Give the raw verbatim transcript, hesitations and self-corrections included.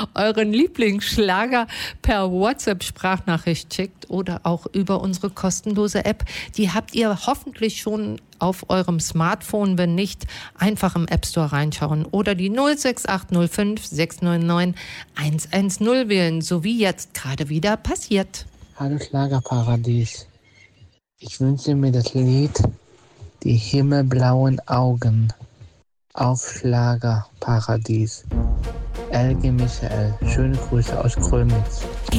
euren Lieblingsschlager per WhatsApp-Sprachnachricht schickt oder auch über unsere kostenlose App. Die habt ihr hoffentlich schon auf eurem Smartphone. Wenn nicht, einfach im App Store reinschauen oder die null sechs acht null fünf sechs neun neun eins eins null wählen, so wie jetzt gerade wieder passiert. Hallo Schlagerparadies. Ich wünsche mir das Lied Die himmelblauen Augen auf Schlagerparadies. L G Michael, schöne Grüße aus Grömitz.